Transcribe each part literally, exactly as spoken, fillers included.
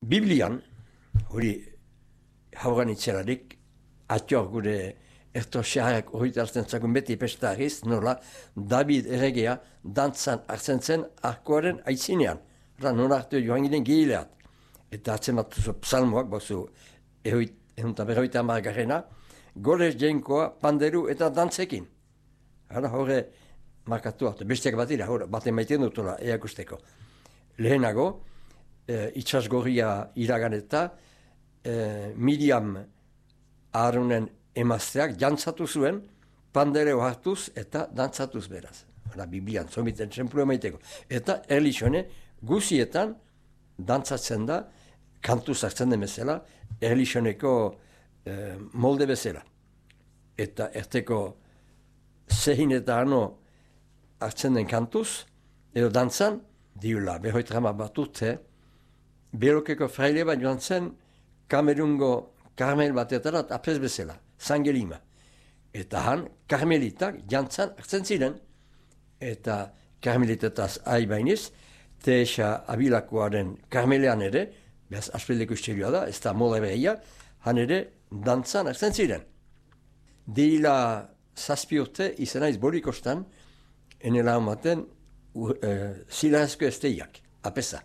Biblian, hori hauran itzelarik, atior gure ertoxeak hori hartzen zakun beti pestariz, nola David erregea dantzan hartzen zen arkoaren aitzinean. Ra nola hartu joan giren gileat. Eta hartzen bat psalmoak, bozu, egun eta berroita margarrena, gorez jenkoa, panderu eta dantzekin. Hala horre markatu hartu, besteak bat dira, baten maiten dutola, eakusteko. Lehenago, e, itxasgorria iragan eta e, Miriam Aaronen emazteak jantzatu zuen, pandereo hartuz eta dantzatuz beraz. Hala, Biblian, zomiten txemplu emaiteko. Eta erlixone, guzietan dantzatzen da, kantuz hartzen den bezala, erlixoneko e, molde bezala. Eta erteko zehin eta ano hartzen den kantuz, edo dantzan, diula, behoitrama bat urte, berokeko fraile bat joan zen, Kamerungo karmel batetarat apes bezala, Sangelima. Eta han, karmelitak jantzan hartzen ziren, eta karmelitetaz ahi bainiz, Teesa abilakoaren karmelean ere, behaz aspildeko istelioa da, ez da mola behia, han ere dantzan hartzen ziren. Dila zazpi urte izan aiz bolikostan, enela amaten, uh, zilarazko esteiak, apesa.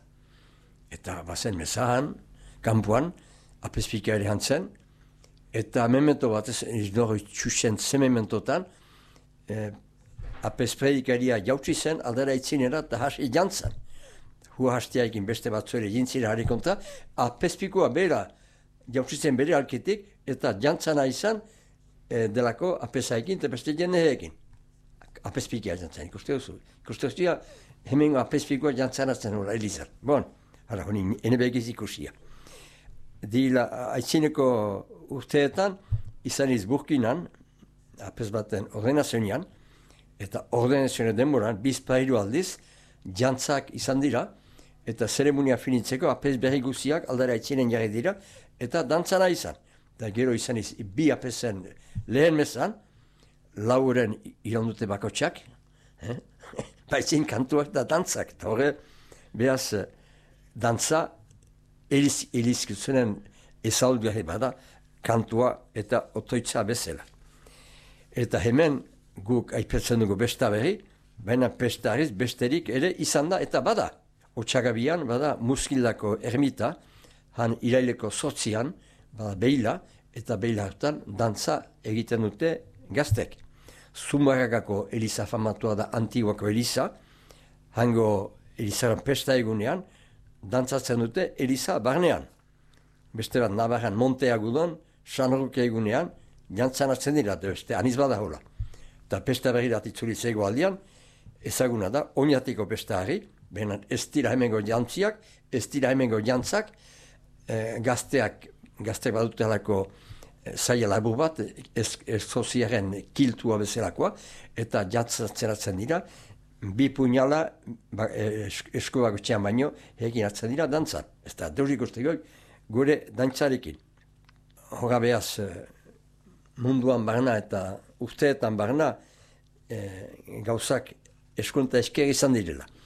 Eta bazen mezahan, kampuan, apespika ere hantzen, eta memento bat ez, ez dori txusen ze mementotan, eh, apespreikaria jautsi zen, aldera itzinera eta hasi jantzan. Hua hastiaikin beste batzuere jintzira harikonta, apespikoa bera jautsi zen bere alketik, eta jantzana izan eh, delako apesaikin eta beste jenneekin. Apespikia jantzan, ikuste duzu. Ikuste duzu, hemengo apespikoa jantzanatzen hori, Elizar. Bon, hala, honi, enebegiz ikusia. Dila, aitzineko urteetan, izan iz Burkinan, apes baten ordenazionian, eta ordenazioen denboran, bizpairu aldiz, jantzak izan dira, eta zeremonia finitzeko apes berri guziak aldera aitzinen jarri dira, eta dantzana izan. Eta gero izan iz, bi apesen lehen mezan, lauren irandute bakotxak, eh? Baitzin kantuak da dantzak, eta horre, behaz, dantza, eliz, elizkutzenen ezaudu bada, kantua eta otoitza bezala. Eta hemen guk aipetzen dugu besta berri, baina pestariz besterik ere izan da eta bada. Otsagabian bada Muskildako ermita, han iraileko sortzian, bada beila, eta beila hartan dantza egiten dute gaztek. Zumarragako eliza famatua da Antiguako eliza, hango elizaren pesta egunean, dantzatzen dute eliza barnean. Beste bat nabarran Monteagudon, Sanruke egunean, jantzan hartzen dira, beste aniz bada hola. Eta pesta berri dat itzulizego aldian, ezaguna da, oinatiko pesta harri, behinan ez dira hemengo jantziak, ez dira hemengo jantzak, eh, gazteak, gazteak badutelako eh, zaila labur bat, ez, ez soziaren kiltua bezalakoa, eta jantzatzen hartzen dira, bi puñala ba, eskoak utxean baino, egin hartzen dira dantzan. Ez da, deus ikusteko gure dantzarekin. Hora behaz, munduan barna eta urteetan barna, e, gauzak eskonta esker izan direla.